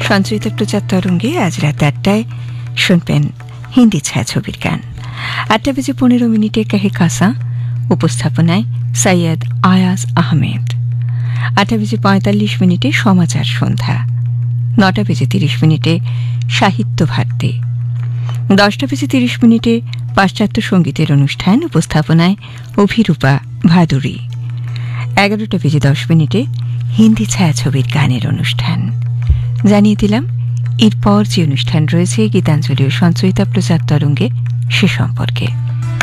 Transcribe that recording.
সঞ্চয়িত প্রচার তরঙ্গে আজ রাত 8টায় শুনবেন হিন্দি ছায়াছবির গান। 8:15 কাহে কাসা, উপস্থাপনায় সৈয়দ আয়াজ আহমেদ। 8:45 সমাচার সন্ধ্যা। 9:30 সাহিত্য ভারতী। 10:30 পাশ্চাত্য সঙ্গীতের অনুষ্ঠান, উপস্থাপনায় অভিরূপা ভাদুরী। 11:10 হিন্দি ছায়াছবির গানের অনুষ্ঠান। জানিয়ে দিলাম এরপর যে অনুষ্ঠান রয়েছে গীতাঞ্জলি ও সঞ্চয়িতা প্রচার তরঙ্গে সে সম্পর্কে।